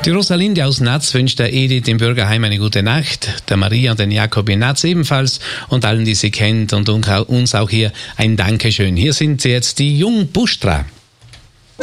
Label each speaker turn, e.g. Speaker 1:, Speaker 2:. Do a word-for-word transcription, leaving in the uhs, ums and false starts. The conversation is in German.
Speaker 1: Die Rosalinde aus Natz wünscht der Edith im Bürgerheim eine gute Nacht, der Maria und den Jakob in Natz ebenfalls und allen, die sie kennt und uns auch hier ein Dankeschön. Hier sind jetzt die Jung Buschtra.